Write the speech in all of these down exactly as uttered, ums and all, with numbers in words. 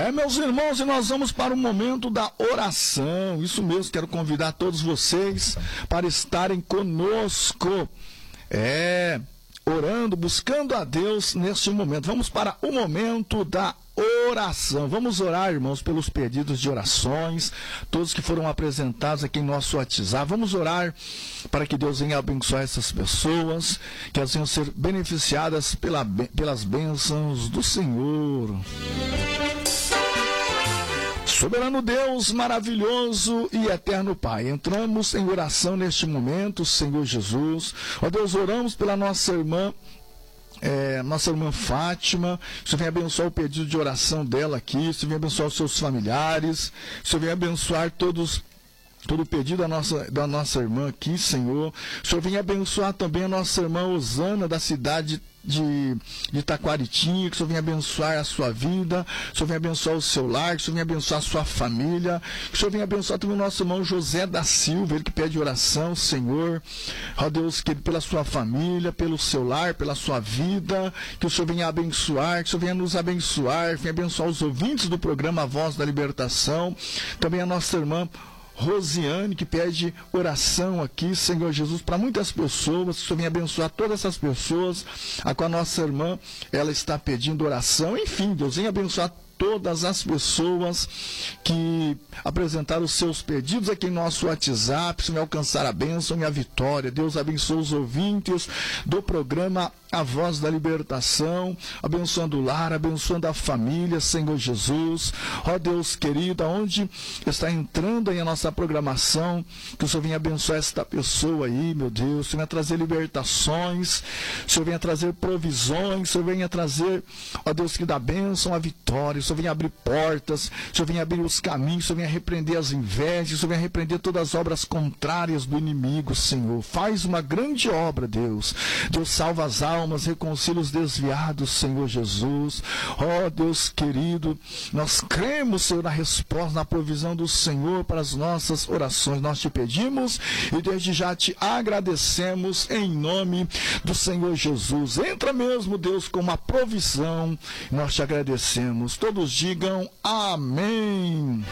É, meus irmãos, e nós vamos para o momento da oração. Isso mesmo, quero convidar todos vocês para estarem conosco. É, orando, buscando a Deus neste momento. Vamos para o momento da oração. Vamos orar, irmãos, pelos pedidos de orações, todos que foram apresentados aqui em nosso WhatsApp. Vamos orar para que Deus venha abençoar essas pessoas, que elas venham ser beneficiadas pela, pelas bênçãos do Senhor. Soberano Deus, maravilhoso e eterno Pai, entramos em oração neste momento, Senhor Jesus. Ó Deus, oramos pela nossa irmã, é, nossa irmã Fátima. O Senhor venha abençoar o pedido de oração dela aqui, o Senhor venha abençoar os seus familiares, o Senhor venha abençoar todos todo o pedido da nossa, da nossa irmã aqui, Senhor. O Senhor venha abençoar também a nossa irmã Osana, da cidade de, de Taquaritinga, que o Senhor venha abençoar a sua vida, que o Senhor venha abençoar o seu lar, que o Senhor venha abençoar a sua família, que o Senhor venha abençoar também o nosso irmão José da Silva, ele que pede oração, Senhor. Ó Deus, que pela sua família, pelo seu lar, pela sua vida, que o Senhor venha abençoar, que o Senhor venha nos abençoar, venha abençoar os ouvintes do programa A Voz da Libertação, também a nossa irmã Rosiane, que pede oração aqui, Senhor Jesus, para muitas pessoas, que o Senhor venha abençoar todas essas pessoas, a qual a nossa irmã, ela está pedindo oração. Enfim, Deus venha abençoar todas as pessoas que apresentaram os seus pedidos aqui em nosso WhatsApp, se me alcançar a bênção e a vitória. Deus abençoe os ouvintes do programa A Voz da Libertação, abençoando o lar, abençoando a família, Senhor Jesus. Ó Deus querido, aonde está entrando aí a nossa programação, que o Senhor venha abençoar esta pessoa aí, meu Deus. O Senhor venha trazer libertações, o Senhor venha trazer provisões, o Senhor venha trazer, ó Deus, que dá bênção, a vitória. O Senhor venha abrir portas, o Senhor venha abrir os caminhos, o Senhor venha repreender as invejas, o Senhor venha repreender todas as obras contrárias do inimigo, Senhor. Faz uma grande obra, Deus. Deus, salva as almas, reconcilia os desviados, Senhor Jesus. Ó Deus querido, nós cremos, Senhor, na resposta, na provisão do Senhor para as nossas orações. Nós te pedimos e desde já te agradecemos em nome do Senhor Jesus. Entra mesmo, Deus, com uma provisão. Nós te agradecemos. Todos digam amém.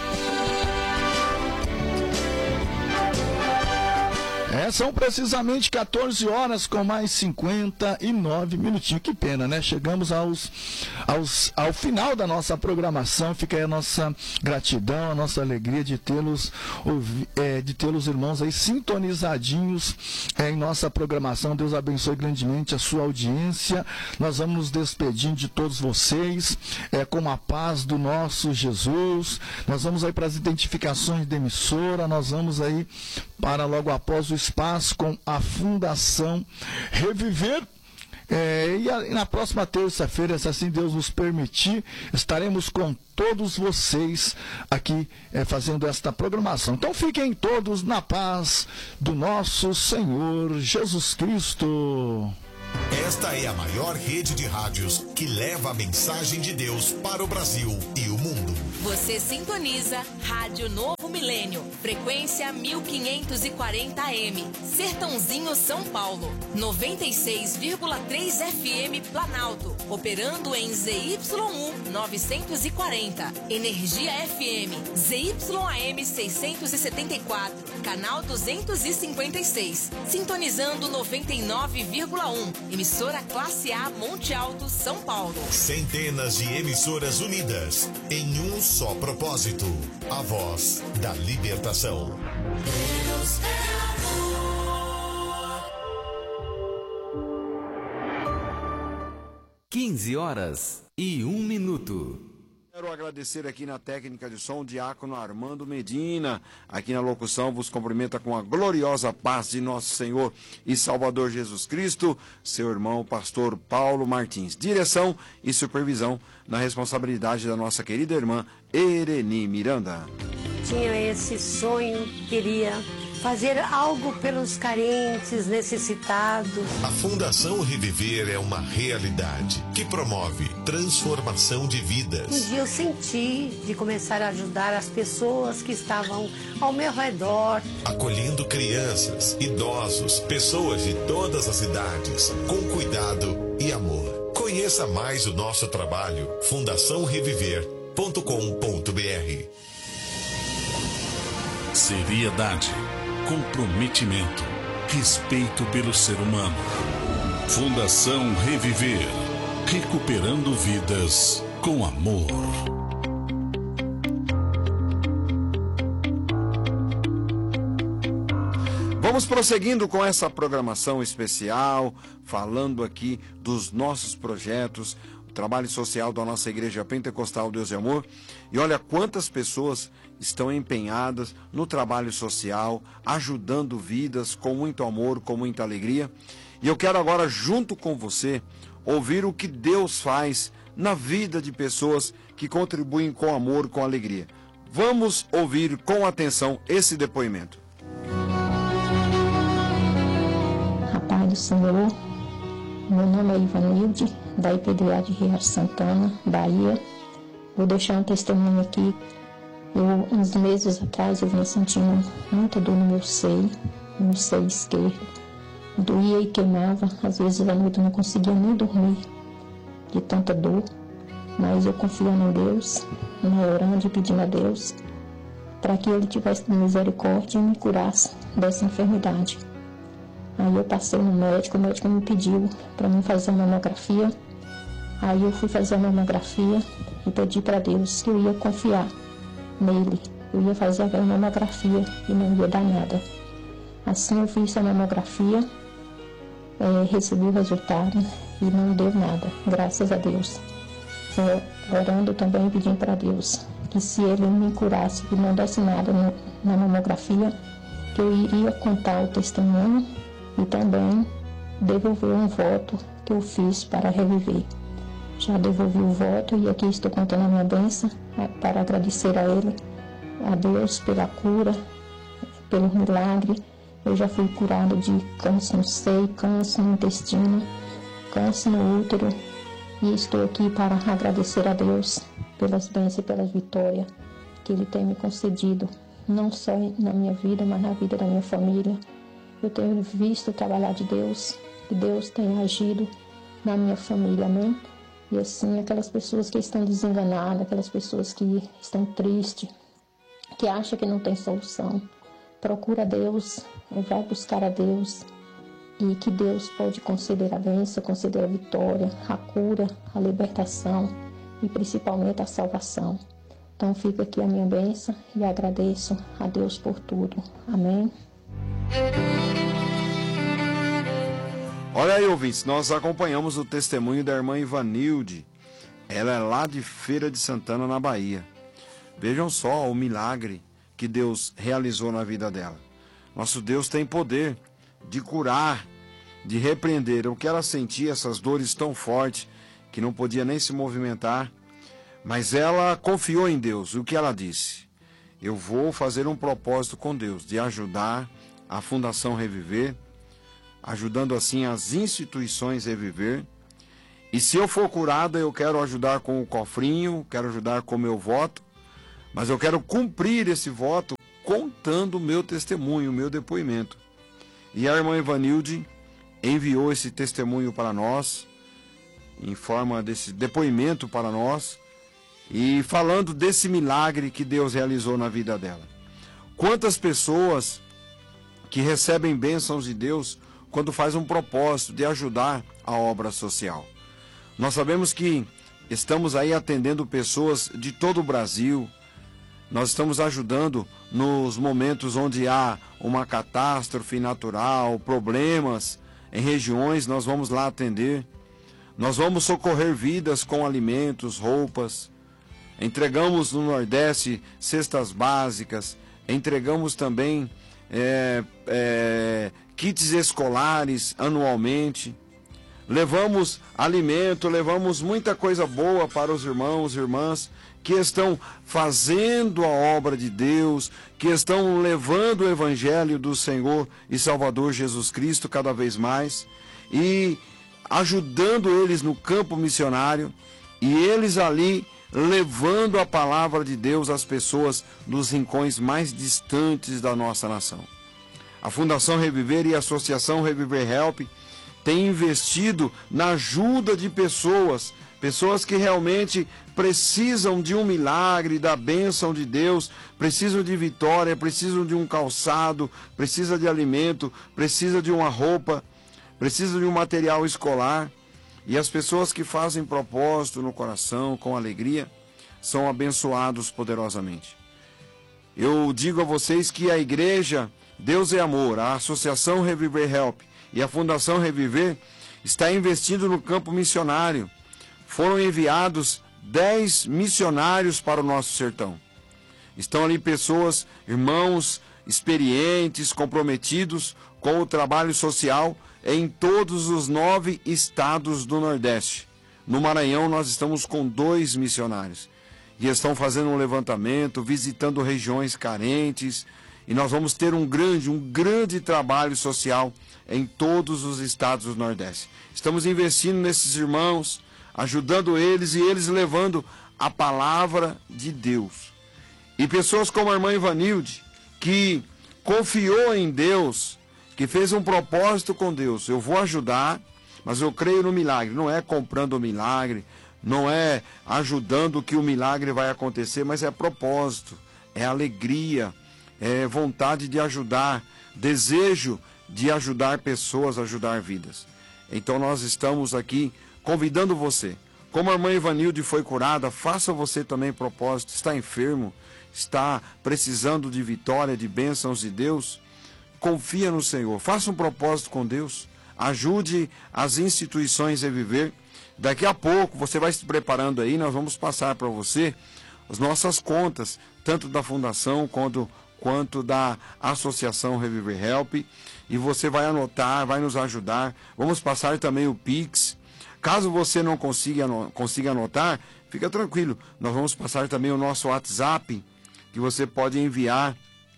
É, são precisamente quatorze horas com mais cinquenta e nove minutinhos. Que pena, né? Chegamos aos, aos, ao final da nossa programação. Fica aí a nossa gratidão, a nossa alegria de tê-los, é, de tê-los, irmãos, aí sintonizadinhos é, em nossa programação. Deus abençoe grandemente a sua audiência. Nós vamos nos despedindo de todos vocês é, com a paz do nosso Jesus. Nós vamos aí para as identificações da emissora. Nós vamos aí para logo após o espaço com a Fundação Reviver. É, e, a, e na próxima terça-feira, se assim Deus nos permitir, estaremos com todos vocês aqui é, fazendo esta programação. Então fiquem todos na paz do nosso Senhor Jesus Cristo. Esta é a maior rede de rádios que leva a mensagem de Deus para o Brasil e o mundo. Você sintoniza Rádio Novo Milênio, frequência mil quinhentos e quarenta A M, Sertãozinho, São Paulo, noventa e seis vírgula três F M Planalto, operando em Z Y um novecentos e quarenta, Energia F M, Z Y A M seiscentos e setenta e quatro, canal duzentos e cinquenta e seis, sintonizando noventa e nove vírgula um, emissora Classe A Monte Alto, São Paulo. Centenas de emissoras unidas em um só propósito, a voz da libertação. Deus é amor. quinze horas e um minuto. Quero agradecer aqui na técnica de som o diácono Armando Medina. Aqui na locução vos cumprimenta com a gloriosa paz de nosso Senhor e Salvador Jesus Cristo, seu irmão pastor Paulo Martins. Direção e supervisão na responsabilidade da nossa querida irmã Ereni Miranda. Tinha esse sonho, queria fazer algo pelos carentes, necessitados. A Fundação Reviver é uma realidade que promove transformação de vidas. Um dia eu senti de começar a ajudar as pessoas que estavam ao meu redor. Acolhendo crianças, idosos, pessoas de todas as idades, com cuidado e amor. Conheça mais o nosso trabalho, fundação reviver ponto com ponto br. Seriedade, comprometimento, respeito pelo ser humano. Fundação Reviver, recuperando vidas com amor. Vamos prosseguindo com essa programação especial, falando aqui dos nossos projetos, o trabalho social da nossa Igreja Pentecostal Deus e Amor. E olha quantas pessoas estão empenhadas no trabalho social, ajudando vidas com muito amor, com muita alegria. E eu quero agora, junto com você, ouvir o que Deus faz na vida de pessoas que contribuem com amor, com alegria. Vamos ouvir com atenção esse depoimento. Pai do Senhor, meu nome é Ivanilde, da I P D A de Riacho Santana, Bahia. Vou deixar um testemunho aqui. Eu, uns meses atrás, eu vinha sentindo muita dor no meu seio, no meu seio esquerdo. Doía e queimava, às vezes à noite eu não conseguia nem dormir de tanta dor. Mas eu confiando em Deus, orando e pedindo a Deus para que Ele tivesse misericórdia e me curasse dessa enfermidade. Aí eu passei no médico, o médico me pediu para mim fazer uma mamografia. Aí eu fui fazer a mamografia e pedi para Deus que eu ia confiar nele. Eu ia fazer a mamografia e não ia dar nada. Assim eu fiz a mamografia, é, recebi o resultado e não deu nada, graças a Deus. É, orando também pedindo para Deus que se Ele me curasse e não desse nada no, na mamografia, que eu iria contar o testemunho e também devolver um voto que eu fiz para reviver. Já devolvi o voto e aqui estou contando a minha bênção para agradecer a Ele, a Deus pela cura, pelo milagre. Eu já fui curada de câncer no seio, câncer no intestino, câncer no útero e estou aqui para agradecer a Deus pelas bênçãos e pelas vitórias que Ele tem me concedido, não só na minha vida, mas na vida da minha família. Eu tenho visto o trabalhar de Deus, que Deus tem agido na minha família, amém? E assim, aquelas pessoas que estão desenganadas, aquelas pessoas que estão tristes, que acham que não tem solução, procura Deus, vai buscar a Deus, e que Deus pode conceder a bênção, conceder a vitória, a cura, a libertação e principalmente a salvação. Então fica aqui a minha bênção e agradeço a Deus por tudo. Amém? Olha aí, ouvintes, nós acompanhamos o testemunho da irmã Ivanilde. Ela é lá de Feira de Santana, na Bahia. Vejam só o milagre que Deus realizou na vida dela. Nosso Deus tem poder de curar, de repreender. O que ela sentia, essas dores tão fortes, que não podia nem se movimentar. Mas ela confiou em Deus. O que ela disse? Eu vou fazer um propósito com Deus, de ajudar a Fundação Reviver, ajudando assim as instituições Reviver. E se eu for curada, eu quero ajudar com o cofrinho, quero ajudar com o meu voto, mas eu quero cumprir esse voto contando o meu testemunho, o meu depoimento. E a irmã Ivanilde enviou esse testemunho para nós, em forma desse depoimento para nós, e falando desse milagre que Deus realizou na vida dela. Quantas pessoas que recebem bênçãos de Deus quando faz um propósito de ajudar a obra social. Nós sabemos que estamos aí atendendo pessoas de todo o Brasil. Nós estamos ajudando nos momentos onde há uma catástrofe natural, problemas em regiões, nós vamos lá atender. Nós vamos socorrer vidas com alimentos, roupas. Entregamos no Nordeste cestas básicas, entregamos também é, é, kits escolares anualmente. Levamos alimento, levamos muita coisa boa para os irmãos e irmãs que estão fazendo a obra de Deus, que estão levando o Evangelho do Senhor e Salvador Jesus Cristo cada vez mais e ajudando eles no campo missionário e eles ali levando a palavra de Deus às pessoas dos rincões mais distantes da nossa nação. A Fundação Reviver e a Associação Reviver Help têm investido na ajuda de pessoas, pessoas que realmente precisam de um milagre, da bênção de Deus, precisam de vitória, precisam de um calçado, precisa de alimento, precisa de uma roupa, precisa de um material escolar. E as pessoas que fazem propósito no coração, com alegria, são abençoados poderosamente. Eu digo a vocês que a igreja Deus é Amor, a Associação Reviver Help e a Fundação Reviver está investindo no campo missionário. Foram enviados dez missionários para o nosso sertão. Estão ali pessoas, irmãos, experientes, comprometidos com o trabalho social em todos os nove estados do Nordeste. No Maranhão nós estamos com dois missionários e estão fazendo um levantamento, visitando regiões carentes, e nós vamos ter um grande, um grande trabalho social em todos os estados do Nordeste. Estamos investindo nesses irmãos, ajudando eles e eles levando a palavra de Deus. E pessoas como a irmã Ivanilde, que confiou em Deus, que fez um propósito com Deus. Eu vou ajudar, mas eu creio no milagre. Não é comprando o milagre, não é ajudando que o milagre vai acontecer, mas é propósito, é alegria, é vontade de ajudar, desejo de ajudar pessoas, ajudar vidas. Então nós estamos aqui convidando você. Como a irmã Ivanilde foi curada, faça você também propósito. Está enfermo, está precisando de vitória, de bênçãos de Deus, confia no Senhor, faça um propósito com Deus, ajude as instituições a viver. Daqui a pouco você vai se preparando aí, nós vamos passar para você as nossas contas, tanto da Fundação quanto, quanto da Associação Reviver Help, e você vai anotar, vai nos ajudar. Vamos passar também o Pix. Caso você não consiga, consiga anotar, fica tranquilo, nós vamos passar também o nosso WhatsApp, que você pode enviar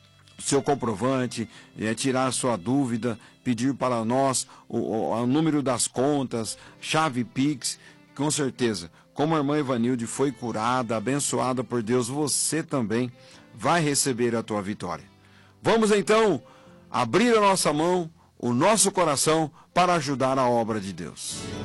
o seu comprovante, é, tirar a sua dúvida, pedir para nós o, o, o número das contas, chave Pix. Com certeza, como a irmã Ivanilde foi curada, abençoada por Deus, você também vai receber a tua vitória. Vamos então abrir a nossa mão, o nosso coração, para ajudar a obra de Deus.